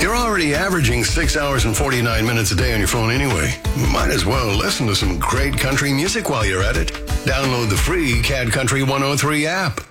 You're already averaging 6 hours and 49 minutes a day on your phone anyway. Might as well listen to some great country music while you're at it. Download the free CAD Country 103 app.